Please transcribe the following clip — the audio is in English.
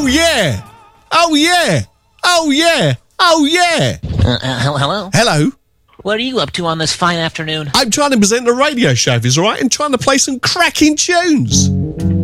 Oh, yeah. Oh, yeah. Oh, yeah. Oh, yeah. Hello? Hello. What are you up to on this fine afternoon? I'm trying to present a radio show, if it's all right, and trying to play some cracking tunes.